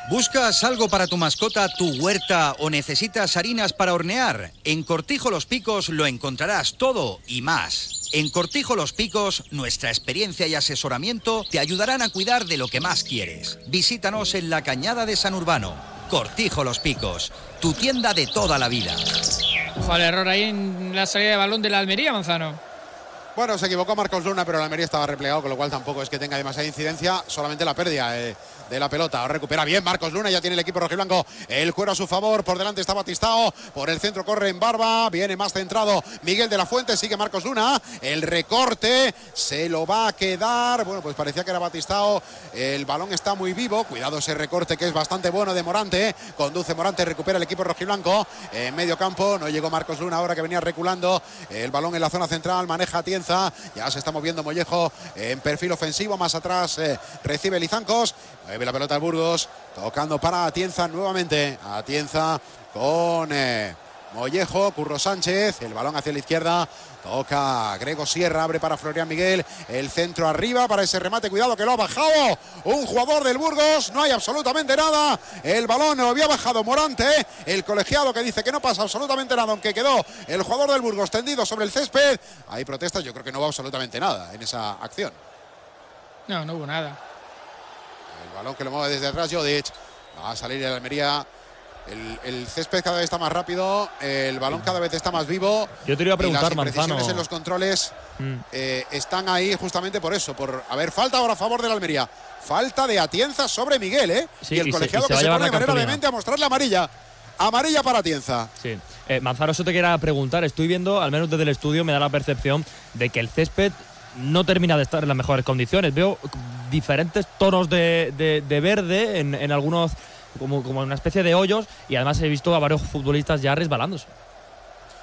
¿Buscas algo para tu mascota, tu huerta o necesitas harinas para hornear? En Cortijo Los Picos lo encontrarás todo y más. En Cortijo Los Picos, nuestra experiencia y asesoramiento te ayudarán a cuidar de lo que más quieres. Visítanos en la Cañada de San Urbano. Cortijo Los Picos, tu tienda de toda la vida. Ojo al error ahí en la salida de balón de la Almería, Manzano. Bueno, se equivocó Marcos Luna, pero la Almería estaba replegado, con lo cual tampoco es que tenga demasiada incidencia, solamente la pérdida de la pelota. Recupera bien Marcos Luna, ya tiene el equipo rojiblanco el cuero a su favor. Por delante está Batistao, por el centro corre en Barba, viene más centrado Miguel de la Fuente, sigue Marcos Luna, el recorte se lo va a quedar. Bueno, pues parecía que era Batistao, el balón está muy vivo, cuidado ese recorte que es bastante bueno de Morante, conduce Morante, recupera el equipo rojiblanco en medio campo, no llegó Marcos Luna ahora que venía reculando, el balón en la zona central, maneja Tienza, ya se está moviendo Mollejo en perfil ofensivo, más atrás recibe Lizancos, mueve la pelota al Burgos, tocando para Atienza nuevamente, Atienza con Mollejo, Curro Sánchez, el balón hacia la izquierda, toca Grego Sierra, abre para Florian Miguel, el centro arriba para ese remate, cuidado que lo ha bajado un jugador del Burgos, no hay absolutamente nada, el balón lo había bajado Morante, el colegiado que dice que no pasa absolutamente nada, aunque quedó el jugador del Burgos tendido sobre el césped, hay protestas, yo creo que no va absolutamente nada en esa acción. No hubo nada. El balón que lo mueve desde atrás Jodic, va a salir el Almería. El césped cada vez está más rápido, el balón cada vez está más vivo. Yo te iba a preguntar, y las imprecisiones Manzano, en los controles están ahí justamente por eso, por haber falta ahora a favor de la Almería. Falta de Atienza sobre Miguel, sí, y el colegiado que se pone de manera vehemente a mostrar la amarilla. Amarilla para Atienza. Sí. Manzano, eso te quería preguntar. Estoy viendo, al menos desde el estudio, me da la percepción de que el césped no termina de estar en las mejores condiciones. Veo diferentes tonos de verde en algunos, como una especie de hoyos, y además he visto a varios futbolistas ya resbalándose.